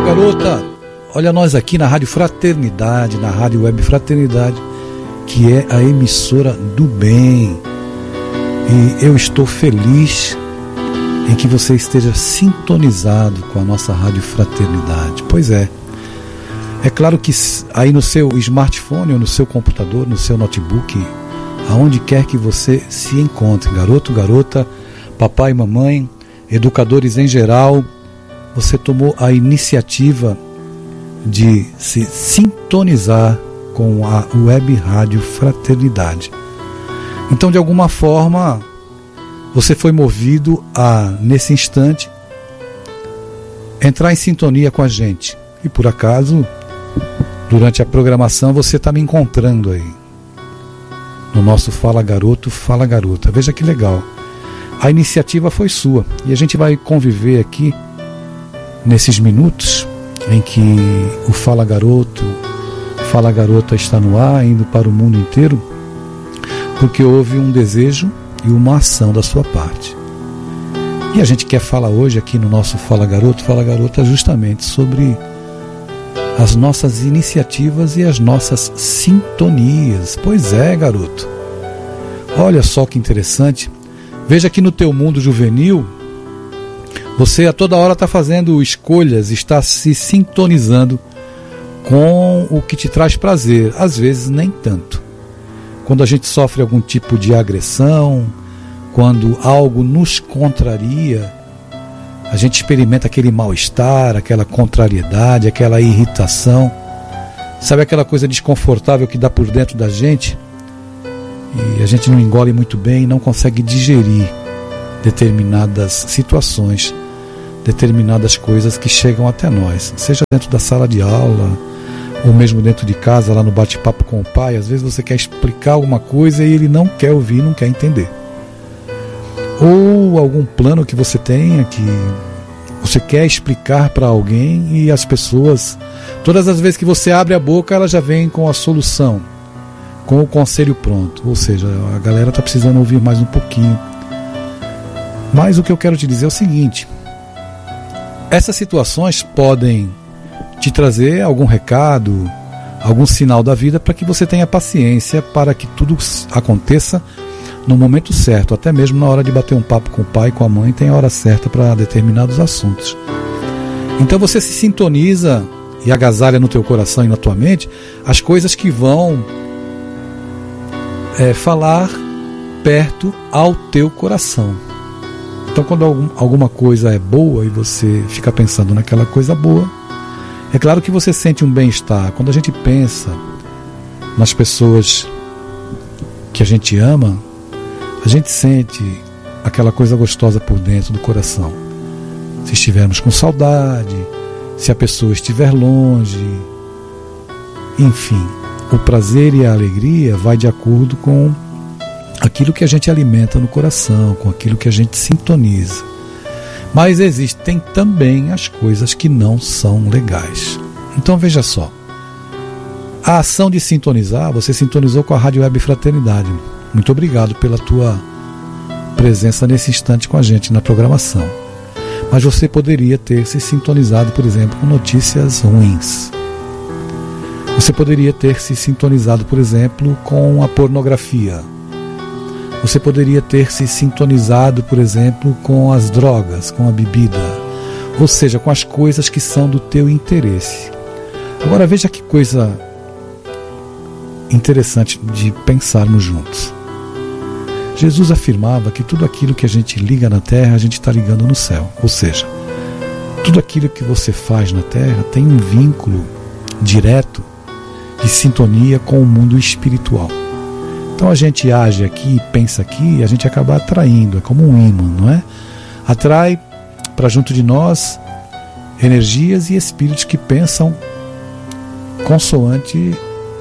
garota. Olha nós aqui na Rádio Fraternidade, na Rádio Web Fraternidade, que é a emissora do bem. E eu estou feliz em que você esteja sintonizado com a nossa Rádio Fraternidade. Pois é. É claro que aí no seu smartphone, ou no seu computador, no seu notebook, aonde quer que você se encontre, garoto, garota, papai, mamãe, educadores em geral, você tomou a iniciativa de se sintonizar com a Web Rádio Fraternidade. Então, de alguma forma, você foi movido a, nesse instante, entrar em sintonia com a gente. E por acaso, durante a programação, você está me encontrando aí no nosso Fala Garoto, Fala Garota. Veja que legal. A iniciativa foi sua. E a gente vai conviver aqui nesses minutos em que o Fala Garoto, Fala Garota está no ar, indo para o mundo inteiro, porque houve um desejo e uma ação da sua parte. E a gente quer falar hoje aqui no nosso Fala Garoto, Fala Garota justamente sobre as nossas iniciativas e as nossas sintonias. Pois é, garoto. Olha só que interessante. Veja que no teu mundo juvenil, você a toda hora está fazendo escolhas, está se sintonizando com o que te traz prazer. Às vezes nem tanto. Quando a gente sofre algum tipo de agressão, quando algo nos contraria, a gente experimenta aquele mal-estar, aquela contrariedade, aquela irritação. Sabe aquela coisa desconfortável que dá por dentro da gente? E a gente não engole muito bem, não consegue digerir determinadas situações, determinadas coisas que chegam até nós. Seja dentro da sala de aula, ou mesmo dentro de casa, lá no bate-papo com o pai. Às vezes você quer explicar alguma coisa e ele não quer ouvir, não quer entender. Ou algum plano que você tenha, que você quer explicar para alguém e as pessoas, todas as vezes que você abre a boca, ela já vem com a solução, com o conselho pronto. Ou seja, a galera está precisando ouvir mais um pouquinho. Mas o que eu quero te dizer é o seguinte: essas situações podem te trazer algum recado, algum sinal da vida, para que você tenha paciência para que tudo aconteça no momento certo. Até mesmo na hora de bater um papo com o pai, com a mãe, tem a hora certa para determinados assuntos. Então você se sintoniza e agasalha no teu coração e na tua mente as coisas que vão falar perto ao teu coração. Então quando alguma coisa é boa e você fica pensando naquela coisa boa, é claro que você sente um bem-estar. Quando a gente pensa nas pessoas que a gente ama, a gente sente aquela coisa gostosa por dentro do coração. Se estivermos com saudade, se a pessoa estiver longe, enfim, o prazer e a alegria vai de acordo com aquilo que a gente alimenta no coração, com aquilo que a gente sintoniza. Mas existem também as coisas que não são legais. Então veja só, a ação de sintonizar, você sintonizou com a Rádio Web Fraternidade. Muito obrigado pela tua presença nesse instante com a gente na programação. Mas você poderia ter se sintonizado, por exemplo, com notícias ruins. Você poderia ter se sintonizado, por exemplo, com a pornografia. Você poderia ter se sintonizado, por exemplo, com as drogas, com a bebida. Ou seja, com as coisas que são do teu interesse. Agora veja que coisa interessante de pensarmos juntos. Jesus afirmava que tudo aquilo que a gente liga na terra, a gente está ligando no céu. Ou seja, tudo aquilo que você faz na terra tem um vínculo direto de sintonia com o mundo espiritual. Então a gente age aqui, pensa aqui, e a gente acaba atraindo, é como um ímã, não é? Atrai para junto de nós energias e espíritos que pensam consoante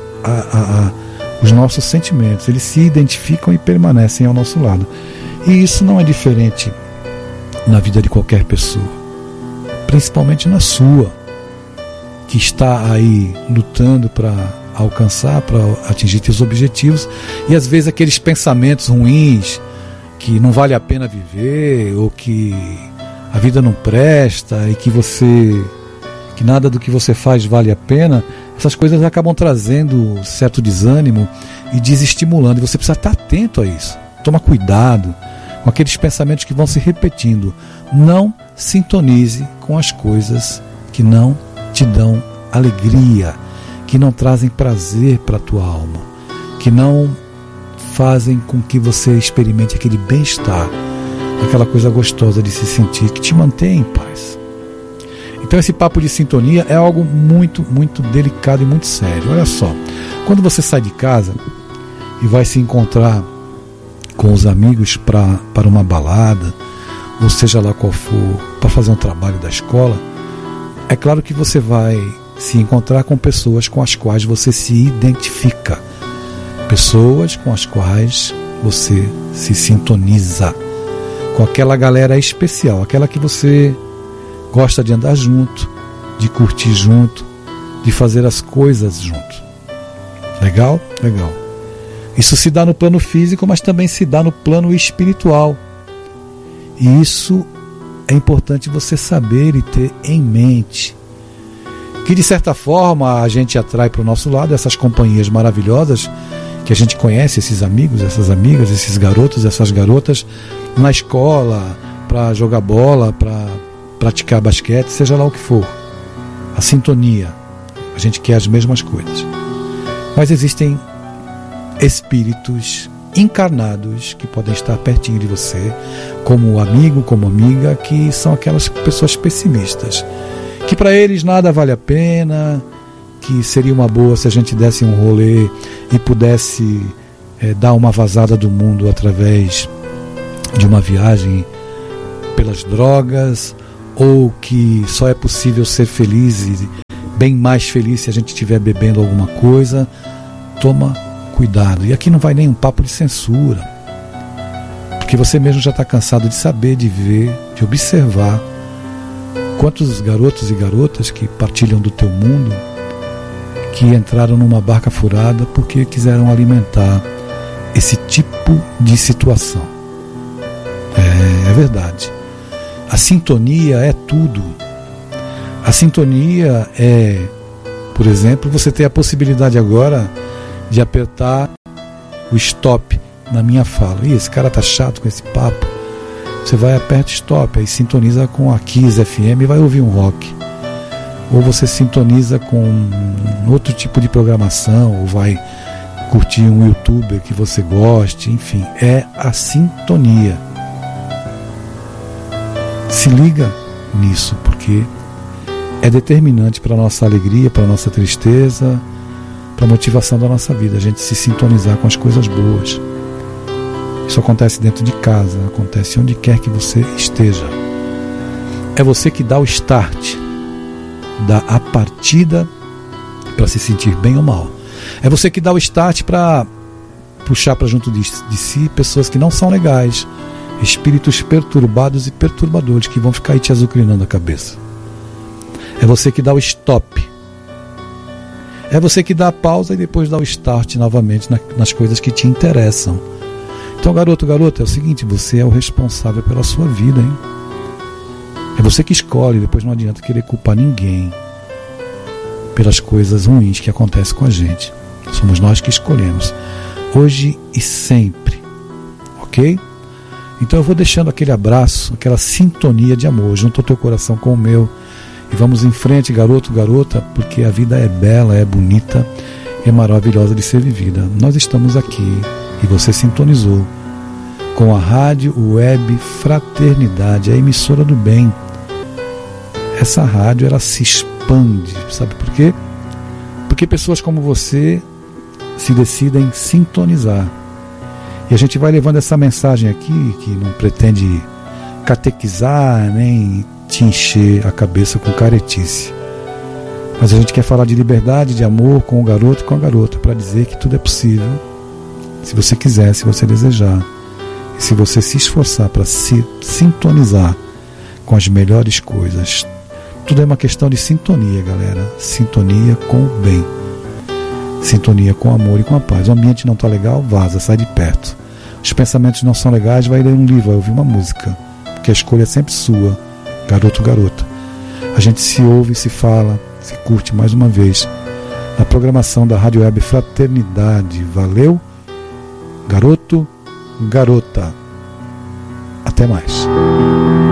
os nossos sentimentos. Eles se identificam e permanecem ao nosso lado. E isso não é diferente na vida de qualquer pessoa, principalmente na sua, que está aí lutando para alcançar, para atingir seus objetivos, e às vezes aqueles pensamentos ruins, que não vale a pena viver, ou que a vida não presta, e que você que nada do que você faz vale a pena, essas coisas acabam trazendo certo desânimo e desestimulando. E você precisa estar atento a isso. Toma cuidado com aqueles pensamentos que vão se repetindo. Não sintonize com as coisas que não te dão alegria, que não trazem prazer para a tua alma, que não fazem com que você experimente aquele bem-estar, aquela coisa gostosa de se sentir, que te mantém em paz. Então esse papo de sintonia é algo muito, muito delicado e muito sério. Olha só, quando você sai de casa e vai se encontrar com os amigos para uma balada, ou seja lá qual for, para fazer um trabalho da escola, é claro que você vai se encontrar com pessoas com as quais você se identifica, pessoas com as quais você se sintoniza, com aquela galera especial, aquela que você gosta de andar junto, de curtir junto, de fazer as coisas junto. Legal? Legal. Isso se dá no plano físico, mas também se dá no plano espiritual. E isso é importante você saber e ter em mente. Que de certa forma a gente atrai para o nosso lado essas companhias maravilhosas que a gente conhece, esses amigos, essas amigas, esses garotos, essas garotas, na escola, para jogar bola, para praticar basquete, seja lá o que for. A sintonia. A gente quer as mesmas coisas. Mas existem espíritos encarnados que podem estar pertinho de você, como amigo, como amiga, que são aquelas pessoas pessimistas, que para eles nada vale a pena, que seria uma boa se a gente desse um rolê e pudesse dar uma vazada do mundo através de uma viagem pelas drogas, ou que só é possível ser feliz e bem mais feliz se a gente estiver bebendo alguma coisa. Toma cuidado. E aqui não vai nem um papo de censura, porque você mesmo já está cansado de saber, de ver, de observar quantos garotos e garotas que partilham do teu mundo, que entraram numa barca furada porque quiseram alimentar esse tipo de situação. É verdade. A sintonia é tudo. A sintonia é, por exemplo, você ter a possibilidade agora de apertar o stop na minha fala. Ih, esse cara tá chato com esse papo. Você vai, aperta stop, aí sintoniza com a Kiss FM e vai ouvir um rock. Ou você sintoniza com outro tipo de programação, ou vai curtir um youtuber que você goste, enfim, é a sintonia. Se liga nisso, porque é determinante para a nossa alegria, para a nossa tristeza, para a motivação da nossa vida, a gente se sintonizar com as coisas boas. Isso acontece dentro de casa, acontece onde quer que você esteja. É você que dá o start, dá a partida para se sentir bem ou mal. É você que dá o start para puxar para junto de si pessoas que não são legais, espíritos perturbados e perturbadores que vão ficar aí te azucrinando a cabeça. É você que dá o stop. É você que dá a pausa e depois dá o start novamente nas coisas que te interessam. Então, garoto, garota, é o seguinte, você é o responsável pela sua vida, hein? É você que escolhe, depois não adianta querer culpar ninguém pelas coisas ruins que acontecem com a gente. Somos nós que escolhemos, hoje e sempre, ok? Então eu vou deixando aquele abraço, aquela sintonia de amor, junto ao teu coração com o meu, e vamos em frente, garoto, garota, porque a vida é bela, é bonita, é maravilhosa de ser vivida. Nós estamos aqui e você sintonizou com a Rádio Web Fraternidade, a emissora do bem. Essa rádio, ela se expande, sabe por quê? Porque pessoas como você se decidem sintonizar. E a gente vai levando essa mensagem aqui, que não pretende catequizar, nem te encher a cabeça com caretice. Mas a gente quer falar de liberdade, de amor com o garoto e com a garota, para dizer que tudo é possível, se você quiser, se você desejar. E se você se esforçar para se sintonizar com as melhores coisas. Tudo é uma questão de sintonia, galera. Sintonia com o bem. Sintonia com o amor e com a paz. O ambiente não está legal, vaza, sai de perto. Os pensamentos não são legais, vai ler um livro, vai ouvir uma música. Porque a escolha é sempre sua, garoto, garota. a gente se ouve, se fala, se curte mais uma vez na programação da Rádio Web Fraternidade. Valeu, garoto, garota. Até mais.